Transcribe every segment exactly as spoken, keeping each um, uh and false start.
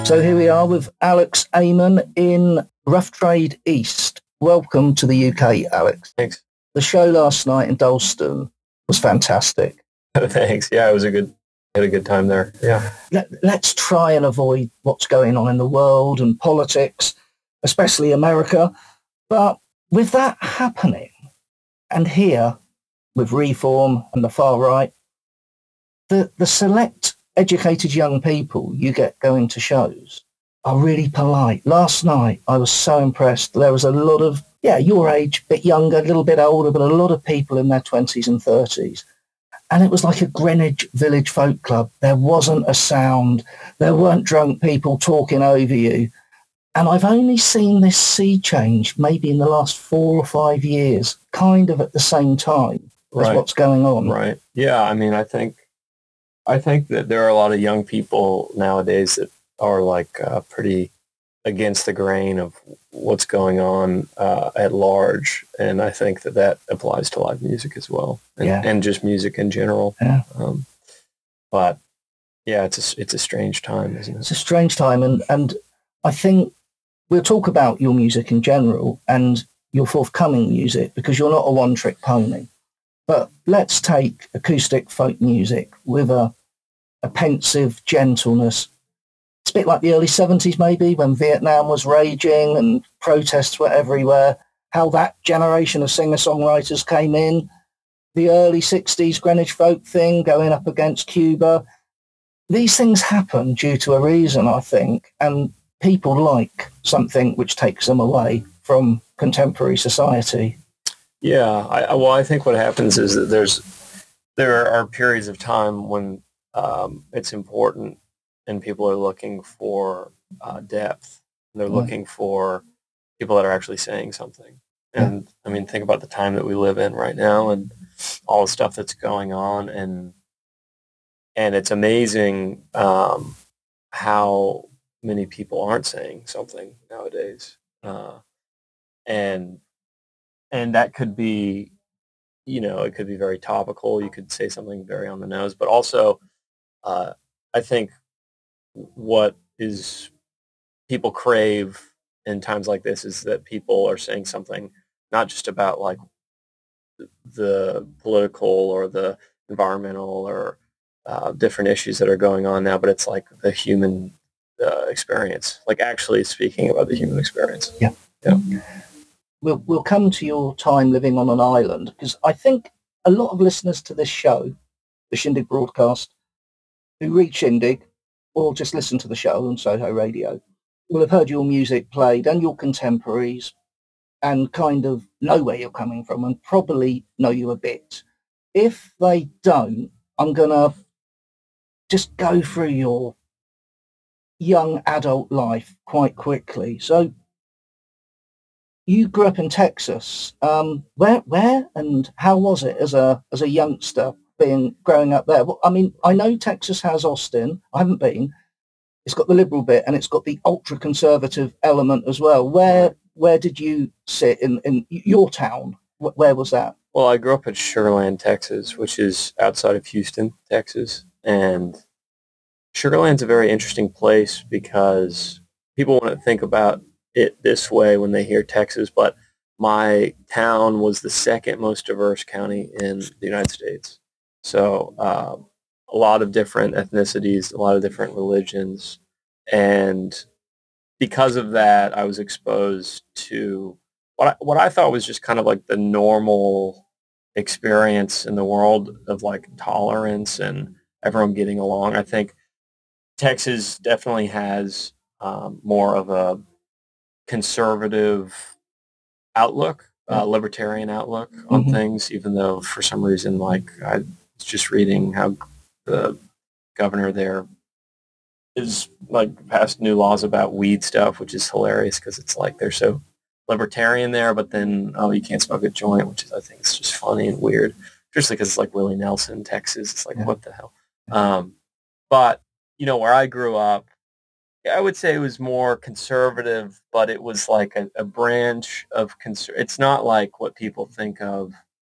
So here we are with Alex Amon in Rough Trade East. Welcome to the U K, Alex. Thanks. The show last night in Dalston was fantastic. Thanks. Yeah, it was a good, had a good time there. Yeah. Let, let's try and avoid what's going on in the world and politics, especially America. But with that happening, and here with Reform and the far right, the, the select educated young people you get going to shows are really polite. Last night, I was so impressed. There was a lot of, yeah, your age, a bit younger, a little bit older, but a lot of people in their twenties and thirties. And it was like a Greenwich Village folk club. There wasn't a sound. There weren't drunk people talking over you. And I've only seen this sea change maybe in the last four or five years, kind of at the same time as Right. what's going on. Right. Yeah. I mean, I think, I think that there are a lot of young people nowadays that are like uh, pretty against the grain of what's going on uh, at large. And I think that that applies to live music as well, and, Yeah. and just music in general. Yeah. Um, but yeah, it's a, it's a strange time, isn't it? It's a strange time. And, and I think we'll talk about your music in general and your forthcoming music because you're not a one-trick pony. But let's take acoustic folk music with a, a pensive gentleness. It's a bit like the early seventies maybe when Vietnam was raging and protests were everywhere, how that generation of singer-songwriters came in, the early sixties Greenwich folk thing going up against Cuba. These things happen due to a reason, I think, and people like something which takes them away from contemporary society. Yeah, I, well, I think what happens is that there's there are periods of time when um, it's important, and people are looking for uh, depth. They're Mm. looking for people that are actually saying something. And I mean, think about the time that we live in right now, and all the stuff that's going on, and and it's amazing um, how many people aren't saying something nowadays, uh, and and that could be, you know, it could be very topical. You could say something very on the nose, but also, uh, I think what is people crave in times like this is that people are saying something not just about like the political or the environmental or uh, different issues that are going on now, but it's like the human uh, experience, like actually speaking about the human experience. Yeah. Yeah. We'll, we'll come to your time living on an island because I think a lot of listeners to this show, the Shindig broadcast, who read Shindig or just listen to the show on Soho Radio, will have heard your music played and your contemporaries and kind of know where you're coming from and probably know you a bit. If they don't, I'm going to just go through your young adult life quite quickly. So you grew up in Texas. Um, where, where, and how was it as a as a youngster being growing up there? Well, I mean, I know Texas has Austin. I haven't been. It's got the liberal bit and it's got the ultra conservative element as well. Where where did you sit in in your town? Wh- Where was that? Well, I grew up in Sugarland, Texas, which is outside of Houston, Texas, and Sugarland's a very interesting place because people want to think about it this way when they hear Texas, but my town was the second most diverse county in the United States. So uh, a lot of different ethnicities, a lot of different religions, and because of that, I was exposed to what I, what I thought was just kind of like the normal experience in the world of like tolerance and everyone getting along. I think Texas definitely has um, more of a conservative outlook, uh, libertarian outlook on Mhm. things, even though for some reason, like I was just reading how the governor there is like passed new laws about weed stuff, which is hilarious because it's like they're so libertarian there, but then, oh, you can't smoke a joint, which is, I think it's just funny and weird, especially because it's like Willie Nelson, Texas. It's like, Yeah. what the hell? Um, but, you know, where I grew up, I would say it was more conservative, but it was like a, a branch of conser- It's not like what people think of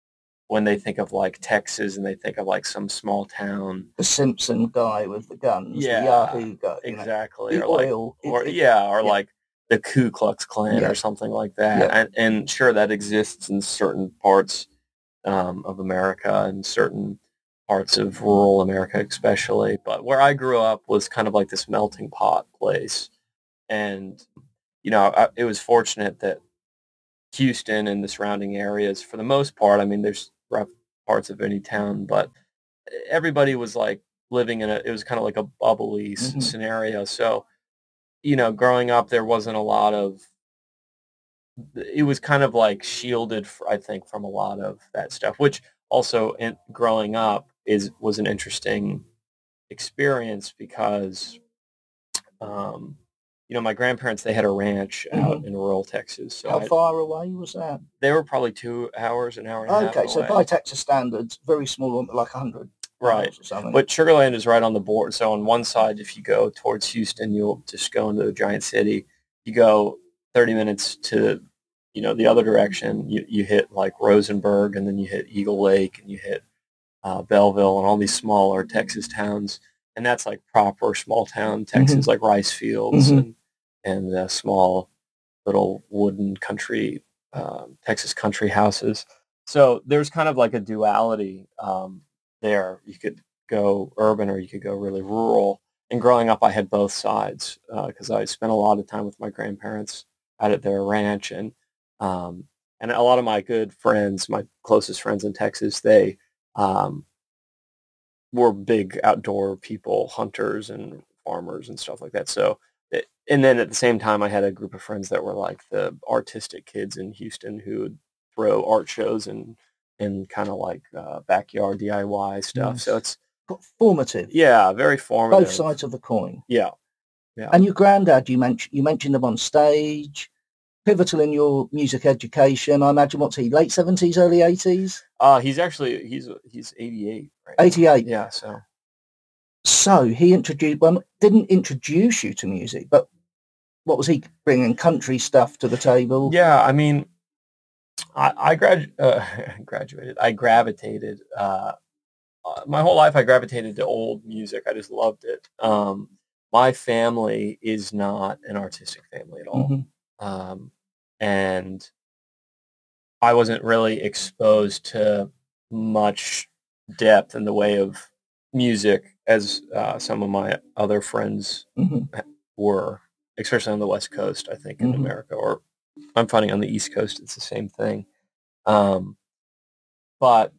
when they think of like Texas and they think of like some small town. The Simpson guy with the guns, Yeah, the Yahoo guy, you know, exactly. the Or like, oil. It, or it, yeah, or yeah, like the Ku Klux Klan yeah, or something like that. yeah. And, and sure, that exists in certain parts um, of America and certain parts of rural America especially. But where I grew up was kind of like this melting pot place. And, you know, I, it was fortunate that Houston and the surrounding areas, for the most part, I mean, there's rough parts of any town, but everybody was like living in a, it was kind of like a bubbly s- hmm scenario. So, you know, growing up, there wasn't a lot of, it was kind of like shielded, f- I think, from a lot of that stuff, which also in growing up is, was an interesting experience because, um, you know, my grandparents, they had a ranch out hmm in rural Texas. So How I, far away was that? they were probably two hours, an hour and a half Okay, so by away. Texas standards, very small, like one hundred Right. miles or something. But Sugar Land is right on the border. So on one side, if you go towards Houston, you'll just go into a giant city. You go thirty minutes to, you know, the other direction, you, you hit like Rosenberg, and then you hit Eagle Lake, and you hit uh, Belleville, and all these smaller Texas towns. And that's like proper small town hmm Texas, like rice fields hmm and, and uh, small little wooden country, um, Texas country houses. So there's kind of like a duality um, there. You could go urban or you could go really rural. And growing up, I had both sides because uh, I spent a lot of time with my grandparents out at their ranch, and um, and a lot of my good friends, my closest friends in Texas, they um, were big outdoor people, hunters and farmers and stuff like that. So, it, and then at the same time, I had a group of friends that were like the artistic kids in Houston who would throw art shows and and kind of like uh, backyard D I Y stuff. So Nice. it's Formative. yeah, very Both formative. sides of the coin. Yeah, yeah. And your granddad, you mentioned you mentioned him on stage, pivotal in your music education. I imagine what's he, late seventies, early eighties? Uh, he's actually he's he's eighty-eight right now. eighty-eight. Yeah, so So he introduced, well, didn't introduce you to music, but what was he bringing? Country stuff to the table? yeah. I mean, I, I grad, uh, graduated. I gravitated. Uh, uh, my whole life I gravitated to old music. I just loved it. Um, my family is not an artistic family at all. hmm Um, and I wasn't really exposed to much depth in the way of music as uh, some of my other friends hmm were, especially on the West Coast, I think, in hmm America, or I'm finding on the East Coast, it's the same thing. Um, but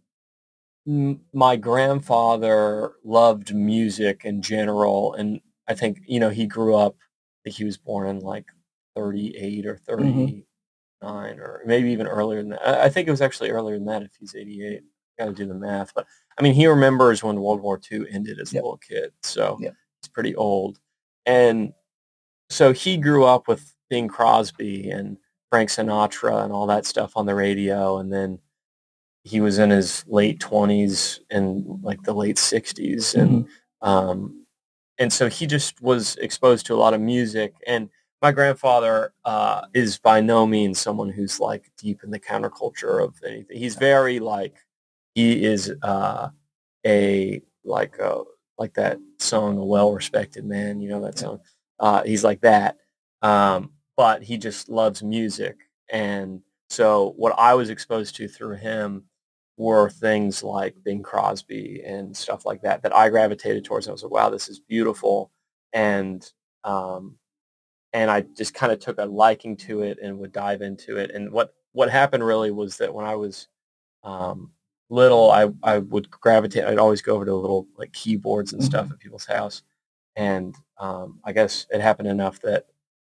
M- my grandfather loved music in general, and I think you know he grew up. I think he was born in like thirty-eight or hmm thirty-nine, or maybe even earlier than that. I I think it was actually earlier than that if he's eighty-eight. Got to do the math, but I mean he remembers when World War Two ended as a Yep. little kid, so Yep. he's pretty old. And so he grew up with Bing Crosby and Frank Sinatra and all that stuff on the radio, and then he was in his late twenties and like the late sixties, and hmm um and so he just was exposed to a lot of music. And my grandfather uh is by no means someone who's like deep in the counterculture of anything. He's very like he is uh a like uh like that song, A Well Respected Man, you know that Yep. song. Uh he's like that. Um but he just loves music. And so what I was exposed to through him were things like Bing Crosby and stuff like that that I gravitated towards. I was like, wow, this is beautiful. And um and I just kind of took a liking to it and would dive into it. And what what happened really was that when I was um, little, I I would gravitate. I'd always go over to little like keyboards and stuff hmm at people's house, and um, I guess it happened enough that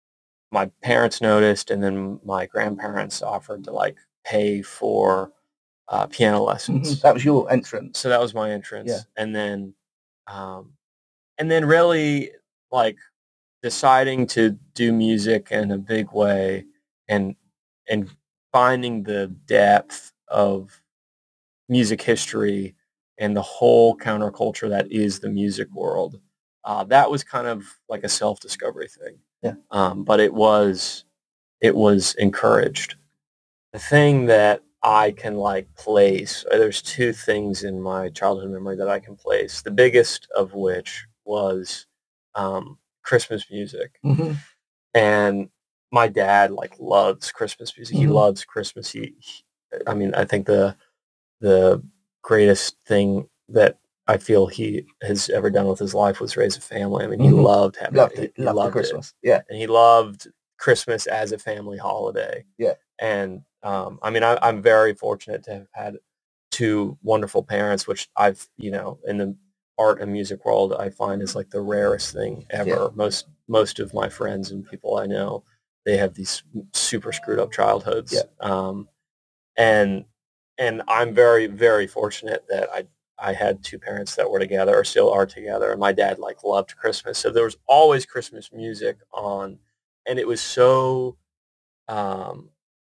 my parents noticed, and then my grandparents offered to like pay for uh, piano hmm lessons. That was your entrance. So that was my Yeah. entrance, and then um, and then really like deciding to do music in a big way, and and finding the depth of music history and the whole counterculture that is the music world. Uh, that was kind of like a self-discovery thing, Yeah. um, but it was it was encouraged. The thing that I can like place. There's two things in my childhood memory that I can place. The biggest of which was um, Christmas music, Mm-hmm. and my dad like loves Christmas music. He Mm-hmm. loves Christmas. He, he, I mean, I think the the greatest thing that I feel he has ever done with his life was raise a family. I mean, he Mm-hmm. loved having Loved he, it. he Loved the loved it, Christmas. Yeah. and he loved Christmas as a family holiday. Yeah. And um, I mean, I, I'm very fortunate to have had two wonderful parents, which I've, you know, in the art and music world, I find is like the rarest thing ever. Yeah. Most most of my friends and people I know, they have these super screwed up childhoods. Yeah. Um, and and I'm very very fortunate that I I had two parents that were together or still are together, and my dad like loved Christmas, so there was always Christmas music on, and it was so um,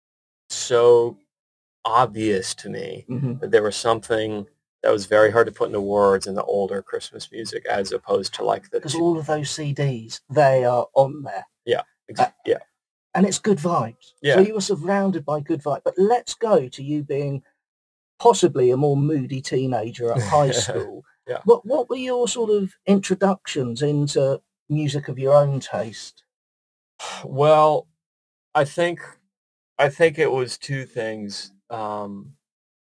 so obvious to me Mm-hmm. that there was something that was very hard to put into words in the older Christmas music as opposed to like the Because two, all of those C Ds, they are on there. yeah ex- Uh, yeah and it's good vibes. So yeah you were surrounded by good vibes. But let's go to you being possibly a more moody teenager at high school. yeah. What what were your sort of introductions into music of your own taste? Well, I think I think it was two things. Um,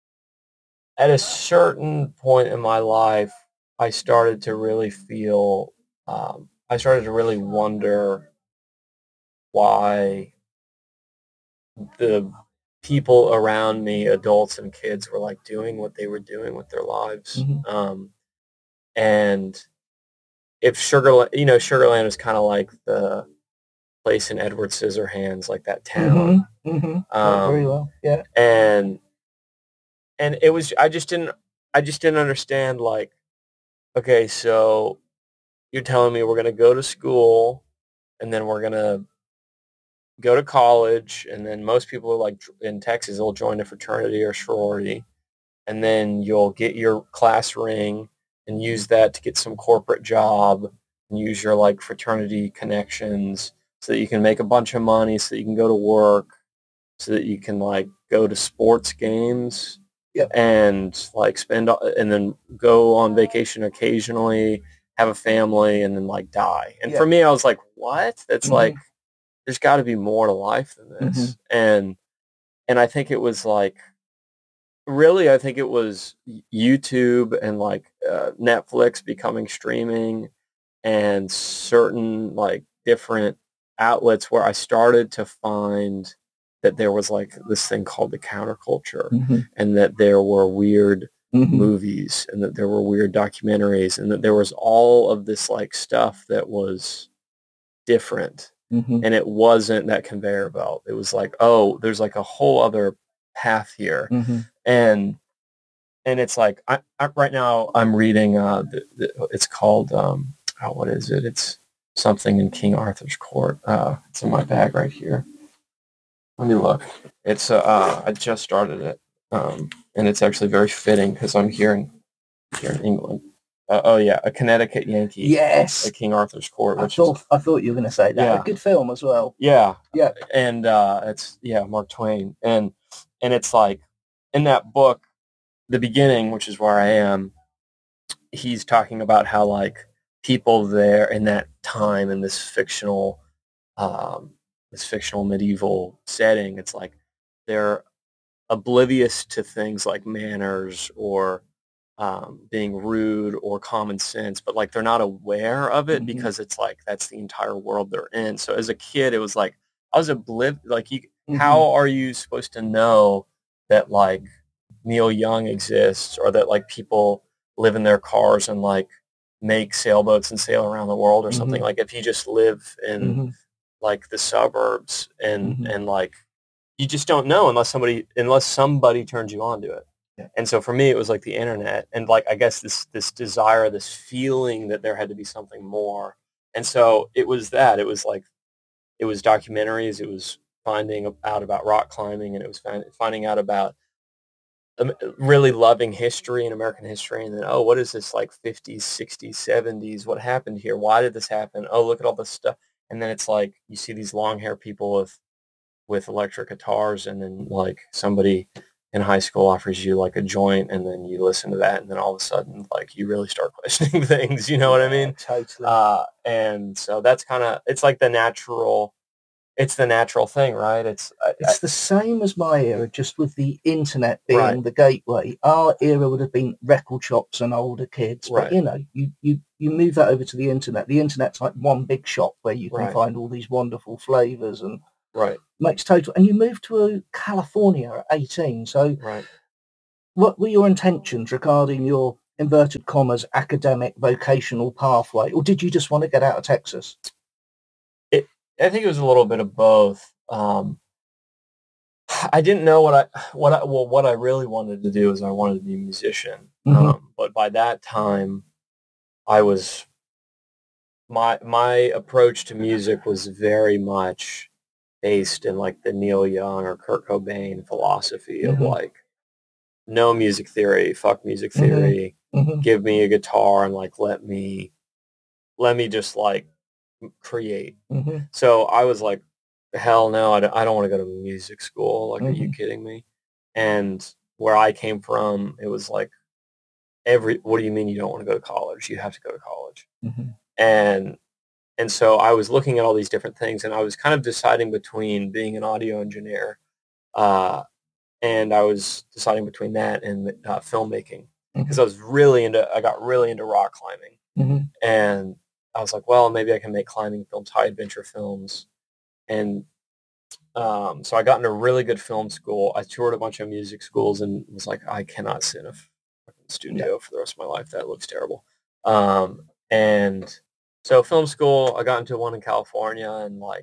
at a certain point in my life, I started to really feel, um, I started to really wonder why the people around me, adults and kids, were like doing what they were doing with their lives. Mm-hmm. Um, and if Sugarland, you know, Sugarland is kind of like the place in Edward Scissorhands, like that town. Mm-hmm. Mm-hmm. Know it very Um, well. Yeah. and and it was, I just didn't, I just didn't understand like, okay, so you're telling me we're going to go to school and then we're going to go to college, and then most people are like in Texas, they'll join a fraternity or sorority, and then you'll get your class ring and use that to get some corporate job and use your like fraternity connections so that you can make a bunch of money so that you can go to work so that you can like go to sports games Yep. and like spend and then go on vacation occasionally, have a family, and then like die. And Yep. for me, I was like, what? That's Mm-hmm. like, there's got to be more to life than Mm-hmm. this. And and I think it was like, really, I think it was YouTube and like uh, Netflix becoming streaming and certain like different outlets where I started to find that there was like this thing called the counterculture, Mm-hmm. and that there were weird Mm-hmm. movies and that there were weird documentaries and that there was all of this like stuff that was different, Mm-hmm. and it wasn't that conveyor belt. It was like, oh, there's like a whole other path here. Mm-hmm. and and it's like I, I right now I'm reading uh the, the, it's called um oh, what is it? It's something in King Arthur's court. Uh, it's in my bag right here. Let me look. It's uh, uh I just started it, um, and it's actually very fitting because I'm here in here in England. Uh, oh yeah, A Connecticut Yankee Yes. at King Arthur's court, I which is thought I thought you were going to say that. Yeah. A good film as well. yeah Yeah. and uh, it's yeah Mark Twain, and and it's like in that book, the beginning, which is where I am, he's talking about how like people there in that time in this fictional um, this fictional medieval setting, it's like they're oblivious to things like manners or um, being rude or common sense, but like they're not aware of it Mhm. because it's like that's the entire world they're in. So as a kid, it was like I was obliv like you. Mhm. How are you supposed to know that like Neil Young exists, or that like people live in their cars and like make sailboats and sail around the world or something? Mhm. Like if you just live in Mhm. like the suburbs and Mhm. and like you just don't know unless somebody unless somebody turns you on to it. Yeah. And so for me, it was like the internet, and like I guess this this desire, this feeling that there had to be something more. And so it was that. It was like it was documentaries. It was finding out about rock climbing, and it was find, finding out about um, really loving history and American history. And then, oh, what is this like fifties, sixties, seventies? What happened here? Why did this happen? Oh, look at all this stuff. And then it's like you see these long hair people with with electric guitars, and then like somebody in high school offers you like a joint, and then you listen to that, and then all of a sudden, like you really start questioning things. You know what I Yeah, mean? totally. Uh, and so that's kind of it's like the natural, it's the natural thing, right? It's I, I, It's the same as my era, just with the internet right, being the gateway. Our era would have been record shops and older kids, but right, you know, you, you, you move that over to the internet. The internet's like one big shop where you can right, find all these wonderful flavors and right, makes total. And you moved to uh, California at eighteen. So, right. what were your intentions regarding your inverted commas academic vocational pathway, or did you just want to get out of Texas? It, I think it was a little bit of both. Um, I didn't know what I what I well what I really wanted to do is I wanted to be a musician. Hmm. Um, but by that time, I was my my approach to music was very much based in like the Neil Young or Kurt Cobain philosophy of Hmm. like no music theory, fuck music Hmm. theory, Hmm. give me a guitar and like let me let me just like create. Hmm. So I was like, hell no, I don't, I don't want to go to music school. Like, are you Hmm. kidding me? And where I came from, it was like every, what do you mean you don't want to go to college? You have to go to college. Hmm. And and so I was looking at all these different things, and I was kind of deciding between being an audio engineer, uh, and I was deciding between that and uh, filmmaking because Hmm. I was really into, I got really into rock climbing, Hmm. and I was like, well, maybe I can make climbing films, high adventure films, and um, so I got into a really good film school. I toured a bunch of music schools and was like, I cannot sit in a fucking Yeah. studio for the rest of my life. That looks terrible. Um, and so film school, I got into one in California and like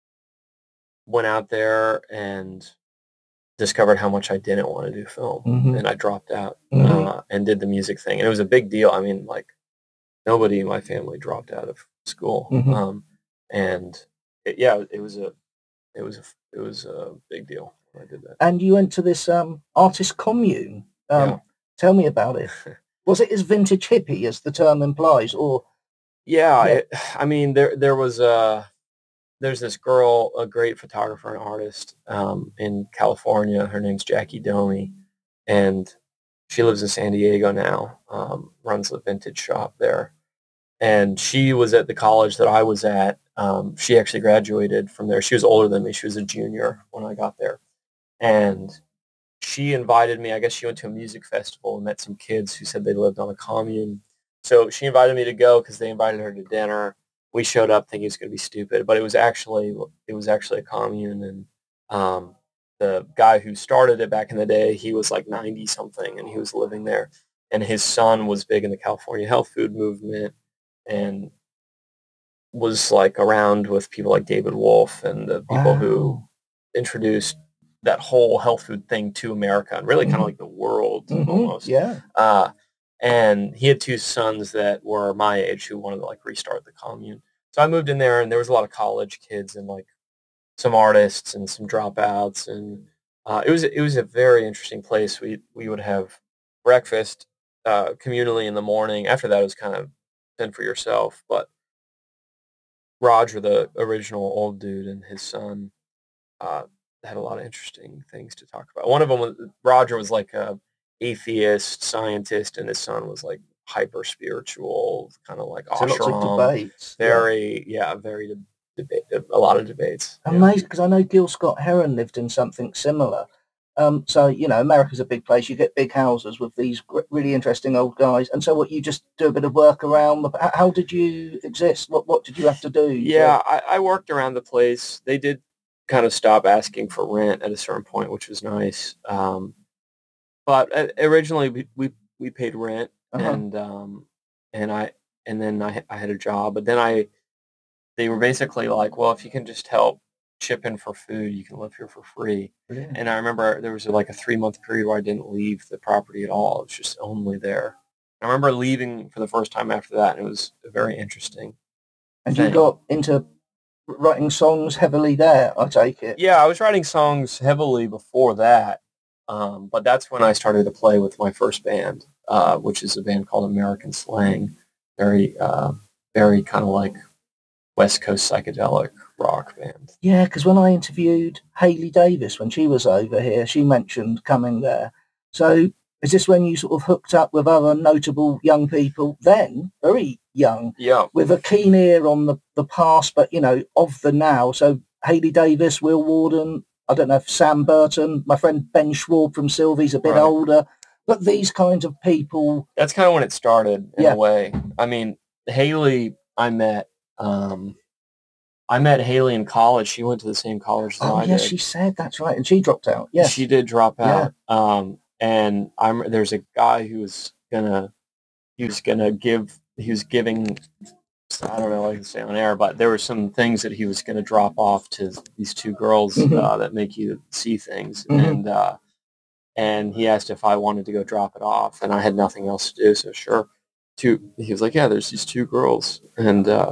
went out there and discovered how much I didn't want to do film, Hmm. and I dropped out Hmm. uh, and did the music thing, and it was a big deal. I mean, like nobody in my family dropped out of school, Hmm. um, and it, yeah, it was a it was a it was a big deal when I did that. And you went to this um, artist commune. Yeah. Um, tell me about it. Was it as vintage hippie as the term implies, or Yeah, yeah? it, I mean, there there was uh there's this girl, a great photographer and artist um, in California. Her name's Jackie Domi, and she lives in San Diego now. Um, runs a vintage shop there, and she was at the college that I was at. Um, she actually graduated from there. She was older than me. She was a junior when I got there, and she invited me. I guess she went to a music festival and met some kids who said they lived on a commune. So she invited me to go because they invited her to dinner. We showed up thinking it was going to be stupid, but it was actually it was actually a commune, and um, the guy who started it back in the day, he was like ninety something, and he was living there, and his son was big in the California health food movement, and was like around with people like David Wolf and the people who Wow. introduced that whole health food thing to America and really kind of Hmm. like the world Hmm. almost. Yeah. Uh, and he had two sons that were my age who wanted to like restart the commune. So I moved in there and there was a lot of college kids and like some artists and some dropouts and uh, it was it was a very interesting place. We we would have breakfast uh, communally in the morning. After that, it was kind of fend for yourself. But Roger, the original old dude, and his son uh, had a lot of interesting things to talk about. One of them was Roger was like a atheist scientist, and his son was like hyper spiritual, kind of like So lots of ashram. debates. Yeah. Very, yeah, very de- debate, a lot of debates. Yeah, Amazing, because I know Gil Scott Heron lived in something similar. Um, so you know, America's a big place. You get big houses with these gr- really interesting old guys. And so, what you just do a bit of work around? the- How, how did you exist? What what did you have to do to? yeah. I, I worked around the place. They did kind of stop asking for rent at a certain point, which was nice. Um, but uh, originally we, we we paid rent, Uh huh. and um, and I and then I I had a job, but then I they were basically like, well, if you can just help chip in for food, you can live here for free. Brilliant. And I remember there was like a three month period where I didn't leave the property at all. It was just only there. I remember leaving for the first time after that, and it was a very interesting And you thing. got into writing songs heavily there, I take it. Yeah, I was writing songs heavily before that, um, but that's when I started to play with my first band, uh, which is a band called American Slang. Very, uh, very kind of like West Coast psychedelic rock band. Yeah, because when I interviewed Hayley Davis when she was over here, she mentioned coming there. So is this when you sort of hooked up with other notable young people then, very young, Yeah. with a keen ear on the, the past, but, you know, of the now? So Hayley Davis, Will Warden, I don't know if Sam Burton, my friend Ben Schwab from Sylvie's a bit Right. older, but these kinds of people. That's kind of when it started in Yeah. a way. I mean, Hayley, I met, um, I met Hayley in college. She went to the same college as Oh, I yeah, did. she said that's right. And she dropped out. Yes. She did drop Yeah. out. Um, and I'm, there's a guy who was gonna, he was gonna give, he was giving, I don't know what I can say on air, but there were some things that he was gonna drop off to these two girls Mhm. uh, that make you see things. Mhm. And, uh, and he asked if I wanted to go drop it off, and I had nothing else to do, so sure. Two, he was like, yeah, there's these two girls, and uh,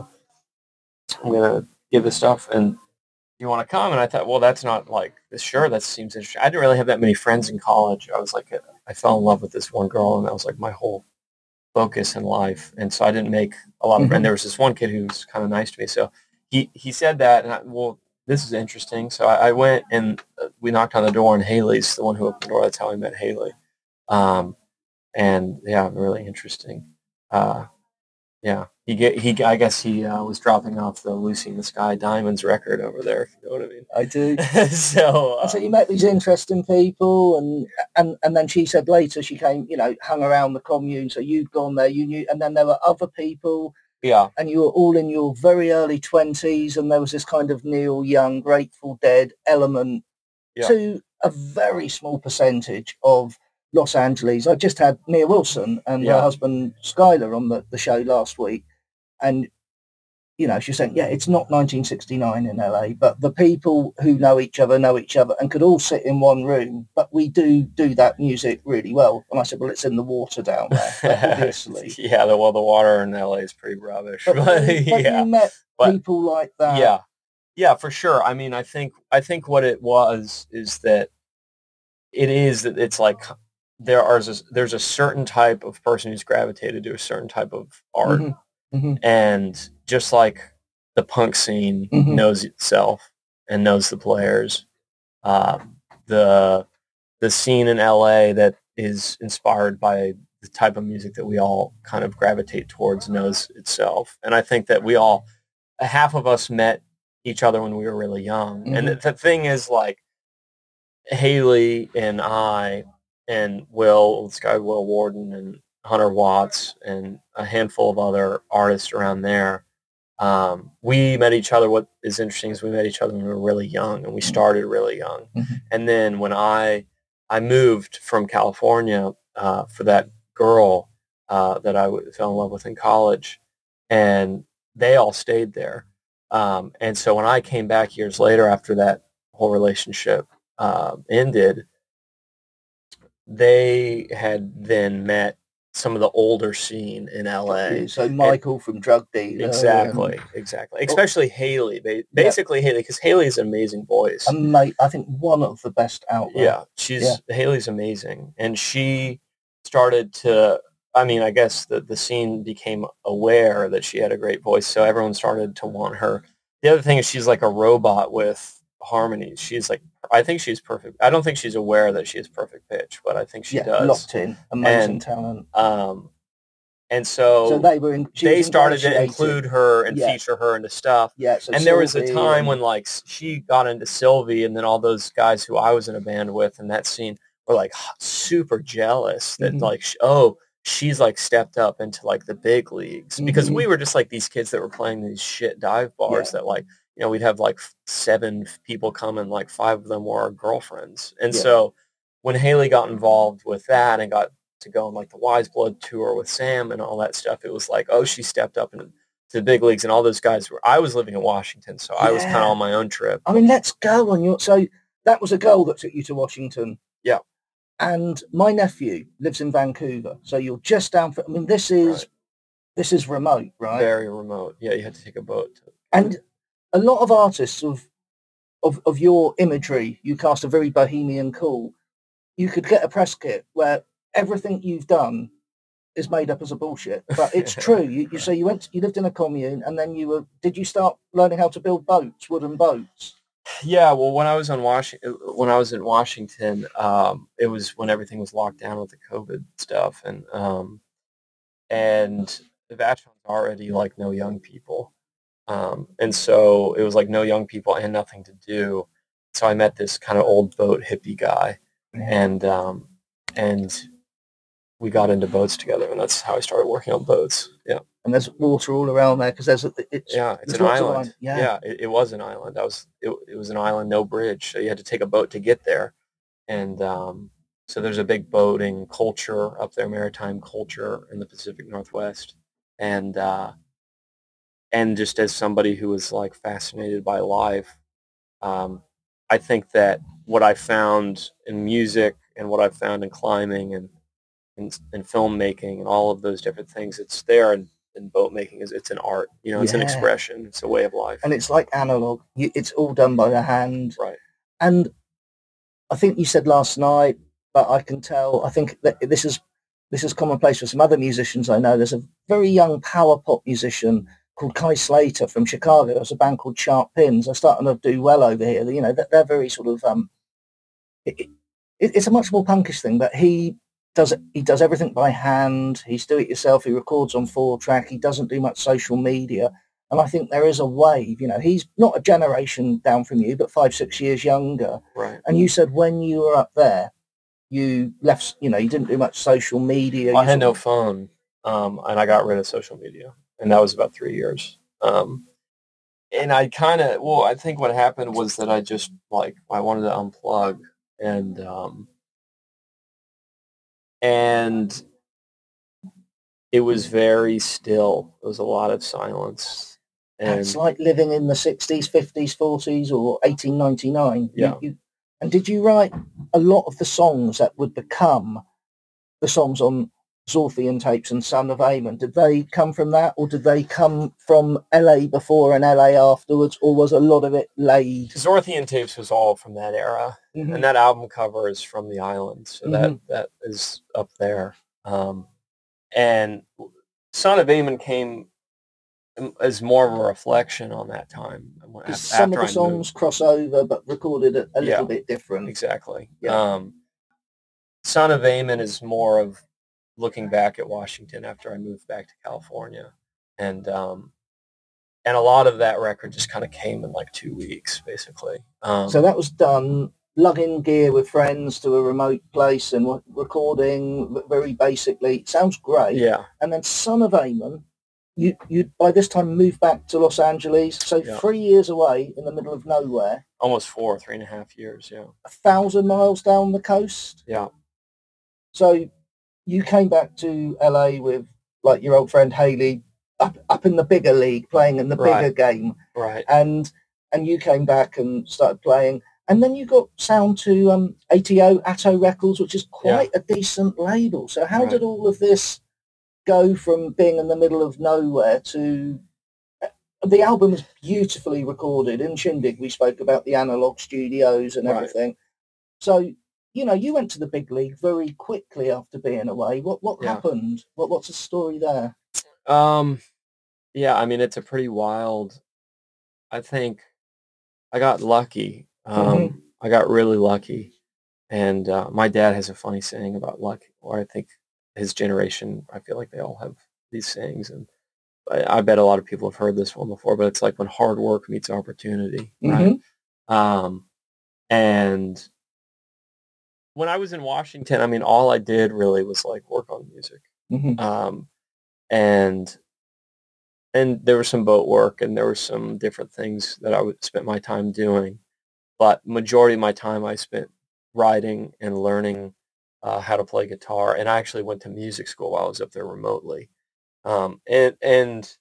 I'm gonna give this stuff, and you want to come? And I thought, well, that's not like, sure, that seems interesting. I didn't really have that many friends in college. I was like, I fell in love with this one girl, and that was like my whole focus in life, and so I didn't make a lot of Mhm. friends. There was this one kid who was kind of nice to me, so he he said that, and I, well, this is interesting. So I, I went and uh, we knocked on the door, and Haley's the one who opened the door. That's how I met Hayley. Um, and yeah, really interesting. Uh, yeah, he get he. I guess he uh, was dropping off the Lucy in the Sky Diamonds record over there. If you know what I mean. I do. so, And so uh, you met these interesting people, and, and and then she said later she came, you know, hung around the commune. So you'd gone there, you knew, and then there were other people, yeah, and you were all in your very early twenties, and there was this kind of Neil Young, Grateful Dead element yeah, to a very small percentage of Los Angeles. I just had Mia Wilson and her Yeah. husband Skylar on the, the show last week, and you know, she's saying, yeah, it's not nineteen sixty-nine in L A, but the people who know each other know each other and could all sit in one room, but we do do that music really well. And I said, well, it's in the water down there, obviously. yeah. The, well, the water in L A is pretty rubbish, But, but, you, but yeah, you met but people like that. yeah, yeah, for sure. I mean, I think I think what it was is that it is that it's like there are there's a certain type of person who's gravitated to a certain type of art. Mhm, mhm, And just like the punk scene Mhm. knows itself and knows the players, uh, the the scene in L A that is inspired by the type of music that we all kind of gravitate towards knows itself. And I think that we all, half of us met each other when we were really young. And the, Mhm. the thing is, like, Hayley and I and Will, this guy Will Warden and Hunter Watts and a handful of other artists around there, um, we met each other. What is interesting is we met each other when we were really young, and we started really young. Mhm. And then when I I moved from California uh, for that girl uh, that I w- fell in love with in college, and they all stayed there. Um, and so when I came back years later after that whole relationship uh, ended, they had then met some of the older scene in L A. So Michael from Drug Dealer. Exactly, and- exactly. Especially Haley, ba- Yeah. basically Haley, because Haley is an amazing voice. and mate, I think one of the best out there. Yeah, she's Haley's amazing, and she started to. I mean, I guess the the scene became aware that she had a great voice, so everyone started to want her. The other thing is she's like a robot with harmonies. She's like, I think she's perfect. I don't think she's aware that she has perfect pitch, but I think she yeah, does. locked in, amazing And, talent. Um, and so, So they were in. She they was started to ingratiated. include her and Yeah. feature her into stuff. Yeah, so And there was a Sylvie time and- when like s- she got into Sylvie, and then all those guys who I was in a band with in that scene were like h- super jealous that Mhm. like sh- oh she's like stepped up into like the big leagues, because Mhm. we were just like these kids that were playing these shit dive bars Yeah. that like, you know, we'd have like f- seven f- people come, and like five of them were our girlfriends. And Yeah. so when Haley got involved with that and got to go on like the Wise Blood tour with Sam and all that stuff, it was like, oh, she stepped up into the big leagues, and all those guys were. I was living in Washington, so I was kind of Yeah. on my own trip. I mean, let's go on your. So that was a girl that took you to Washington. Yeah. And my nephew lives in Vancouver, so you're just down for. I mean, this is Right. this is remote, right? Very remote. Yeah, you had to take a boat. To, And a lot of artists of of of your imagery, you cast a very bohemian cool. You could get a press kit where everything you've done is made up as a bullshit, but it's true. You, you say you went, to, you lived in a commune, and then you were. Did you start learning how to build boats, wooden boats? Yeah, well, when I was on Washington, when I was in Washington, um, it was when everything was locked down with the COVID stuff, and um, and the Vashon's already like no young people, um, and so it was like no young people and nothing to do. So I met this kind of old boat hippie guy, Yeah. and um, and we got into boats together, and that's how I started working on boats. Yeah. And there's water all around there because there's a, it's Yeah, it's there's an lots of island. Yeah. Yeah, it, it was an island. I was it, it was an island, no bridge, so you had to take a boat to get there. And um, so there's a big boating culture up there, maritime culture in the Pacific Northwest. And uh, and just as somebody who was like fascinated by life, um, I think that what I found in music and what I found in climbing and and, and filmmaking and all of those different things, it's there. And in boat making is it's an art, you know, it's an Yeah. expression, it's a way of life. And it's like analog. You, it's all done by the hand. Right. And I think you said last night, but I can tell. I think that this is this is commonplace for some other musicians I know. There's a very young power pop musician called Kai Slater from Chicago. There's a band called Sharp Pins. They're starting to do well over here. You know, they're, they're very sort of um. It, it, it's a much more punkish thing, but he does he does everything by hand. He's do it yourself. He records on four track. He doesn't do much social media. And I think there is a wave. You know, he's not a generation down from you, but five, six years younger. Right. And you said when you were up there, you left. You know, you didn't do much social media. Well, I You had sort no of- phone, um, and I got rid of social media, and that was about three years. Um, and I kind of, well, I think what happened was that I just like I wanted to unplug, and um, and it was very still. There was a lot of silence, and It's like living in the sixties, fifties, forties, or eighteen ninety-nine. You- Yeah. you- and did you write a lot of the songs that would become the songs on Zorthian tapes and Son of Amen? Did they come from that, or did they come from L A before and L A afterwards, or was a lot of it laid? Zorthian tapes was all from that era, Mhm. and that album cover is from the island, so that Mhm. that is up there. Um, and Son of Amen came as more of a reflection on that time. After, Some of the I songs moved. cross over, but recorded a, a Yeah. little bit different. Exactly. Yeah. Um, Son of Amen is more of looking back at Washington after I moved back to California, and um, and a lot of that record just kind of came in like two weeks, basically. Um, So that was done lugging gear with friends to a remote place and w- recording very basically. Sounds great. yeah, And then Son of Amen, you you by this time moved back to Los Angeles, so Yeah. three years away in the middle of nowhere, almost four, three and a half years. Yeah, a thousand miles down the coast. yeah, So you came back to L A with like your old friend Haley up up in the bigger league, playing in the Right. bigger game. right. and and you came back and started playing, and then you got sound to um A T O Atto Records, which is quite a decent label. So how Right. did all of this go from being in the middle of nowhere to the album is beautifully recorded in Shindig? We spoke about the analog studios and Right. everything. So you know you went to the big league very quickly after being away. What what Yeah. happened? What what's the story there? Um, yeah, I mean, it's a pretty wild. I think I got lucky. Um, Mhm. I got really lucky, and uh, my dad has a funny saying about luck, or I think his generation. I feel like they all have these sayings, and I, I bet a lot of people have heard this one before. But it's like when hard work meets opportunity, right? Mhm. Um, and when I was in Washington, I mean, all I did really was like work on music. Mhm. Um, and and there was some boat work and there were some different things that I would spend my time doing. But majority of my time I spent writing and learning uh, how to play guitar. And I actually went to music school while I was up there remotely. Um, and and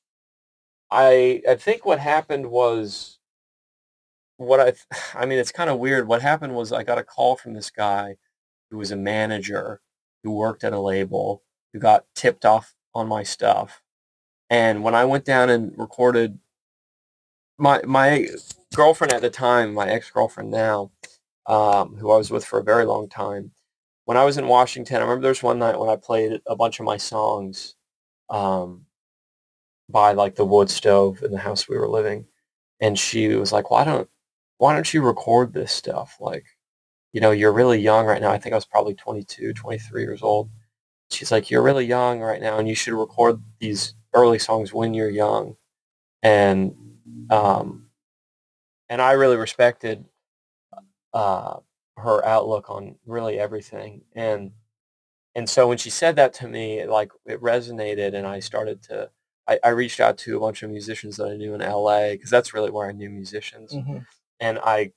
I I think what happened was what I th- I mean it's kind of weird. What happened was I got a call from this guy who was a manager who worked at a label who got tipped off on my stuff. And when I went down and recorded my my girlfriend at the time, my ex-girlfriend now, um, who I was with for a very long time, when I was in Washington, I remember there was one night when I played a bunch of my songs um, by like the wood stove in the house we were living, and she was like, "Why don't why don't you record this stuff? Like, you know, you're really young right now." I think I was probably twenty-two, twenty-three years old. She's like, "You're really young right now, and you should record these early songs when you're young." And um, and I really respected uh, her outlook on really everything. And and so when she said that to me, it, like it resonated, and I started to. I, I reached out to a bunch of musicians that I knew in L A because that's really where I knew musicians, hmm and I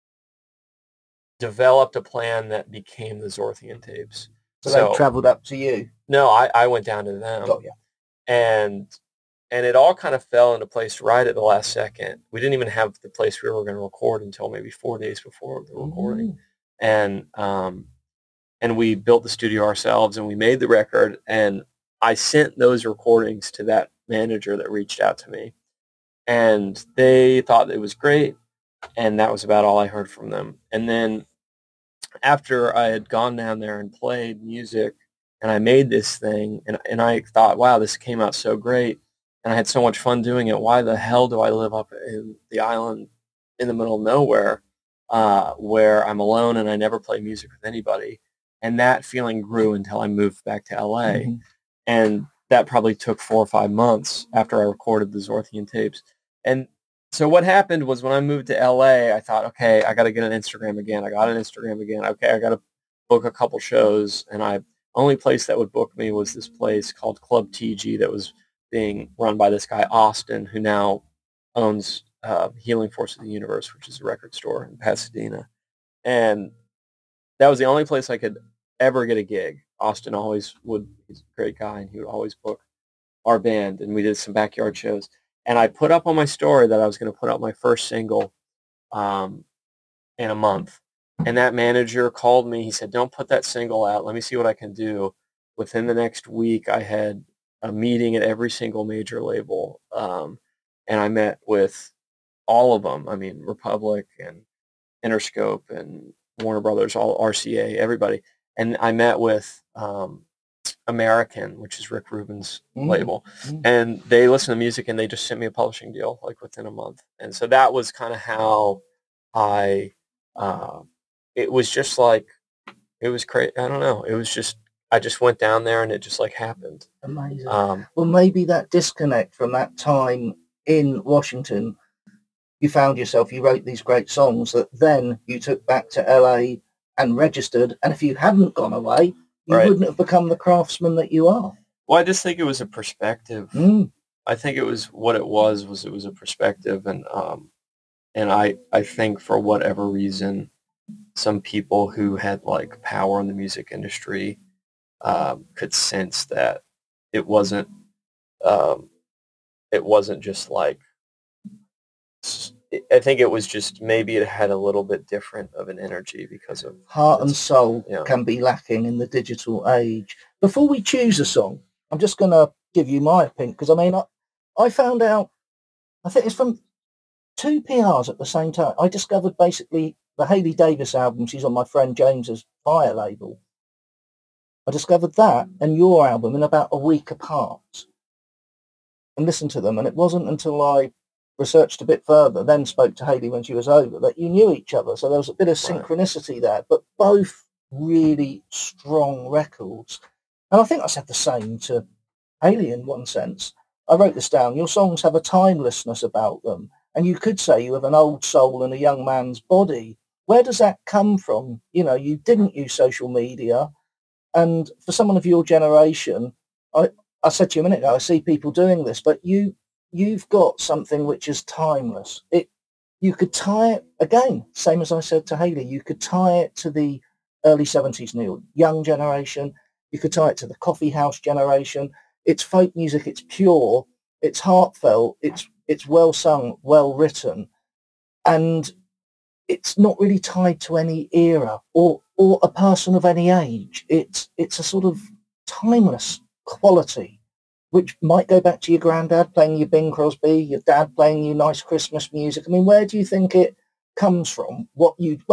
developed a plan that became the Zorthian tapes. So they So travelled up to you. no, I, I went down to them, Got you. and and it all kind of fell into place right at the last second. We didn't even have the place we were going to record until maybe four days before the recording, Mm. and um, and we built the studio ourselves, and we made the record, and I sent those recordings to that manager that reached out to me, and they thought it was great, and that was about all I heard from them. And then after I had gone down there and played music and I made this thing and, and I thought, wow, this came out so great and I had so much fun doing it. Why the hell do I live up in the island in the middle of nowhere uh, where I'm alone and I never play music with anybody? And that feeling grew until I moved back to L A. Mm-hmm. And that probably took four or five months after I recorded the Zorthian tapes. And so what happened was when I moved to L A, I thought, okay, I got to get an Instagram again. I got an Instagram again. Okay, I got to book a couple shows. And I only place that would book me was this place called Club T G that was being run by this guy, Austin, who now owns uh, Healing Force of the Universe, which is a record store in Pasadena. And that was the only place I could ever get a gig. Austin always would, he's a great guy, and he would always book our band, and we did some backyard shows. And I put up on my story that I was going to put out my first single um, in a month. And that manager called me. He said, don't put that single out. Let me see what I can do. Within the next week, I had a meeting at every single major label. Um, and I met with all of them. I mean, Republic and Interscope and Warner Brothers, all R C A, everybody. And I met with um, American, which is Rick Rubin's Mm. label, Mm. and they listened to music and they just sent me a publishing deal like within a month. And so that was kind of how I, uh, it was just like, it was crazy. I don't know. It was just, I just went down there and it just like happened. Amazing. Um, Well, maybe that disconnect from that time in Washington, you found yourself, you wrote these great songs that then you took back to L A and registered. And if you hadn't gone away, you Right. wouldn't have become the craftsman that you are. well, I just think it was a perspective. Mm. I think it was what it was, was it was a perspective. And, um, and I, I think for whatever reason, some people who had like power in the music industry um, could sense that it wasn't um, it wasn't just like I think it was just maybe it had a little bit different of an energy because of Heart and soul yeah. can be lacking in the digital age. Before we choose a song, I'm just going to give you my opinion, because I mean, I, I found out, I think it's from two P Rs at the same time. I discovered basically the Hayley Davis album. She's on my friend James's Fire label. I discovered that and your album in about a week apart and listened to them. And it wasn't until I researched a bit further, then spoke to Hayley when she was over, that you knew each other. So there was a bit of synchronicity there, but both really strong records. And I think I said the same to Hayley in one sense. I wrote this down. Your songs have a timelessness about them. And you could say you have an old soul and a young man's body. Where does that come from? You know, you didn't use social media. And for someone of your generation, I, I said to you a minute ago, I see people doing this, but you, you've got something which is timeless. It, you could tie it, again, same as I said to Hayley, you could tie it to the early seventies, Neil, young generation. You could tie it to the coffee house generation. It's folk music. It's pure. It's heartfelt. It's it's well sung, well written, and it's not really tied to any era or or a person of any age. It's it's a sort of timeless quality, which might go back to your granddad playing your Bing Crosby, your dad playing you nice Christmas music. I mean, where do you think it comes from? What you well,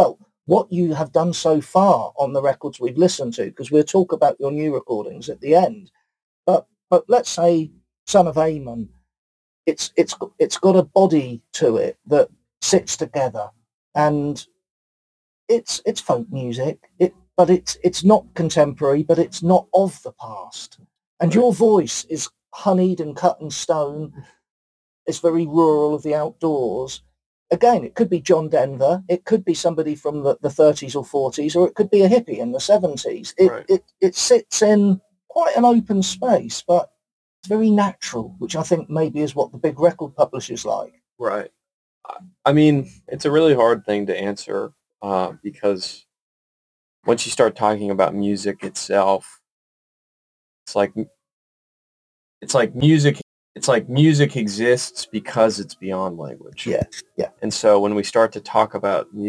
what you have done so far on the records we've listened to, because we'll talk about your new recordings at the end. But but let's say Son of Amen, it's it's it's got a body to it that sits together, and it's it's folk music. It but it's it's not contemporary, but it's not of the past. And Right. your voice is honeyed and cut in stone. It's very rural of the outdoors. Again, it could be John Denver. It could be somebody from the, the thirties or forties, or it could be a hippie in the seventies. It, Right. it it sits in quite an open space, but it's very natural, which I think maybe is what the big record publishers like. Right. I- I mean, it's a really hard thing to answer uh, because once you start talking about music itself, it's like it's like music. It's like music exists because it's beyond language. Yeah, yeah. And so when we start to talk about music,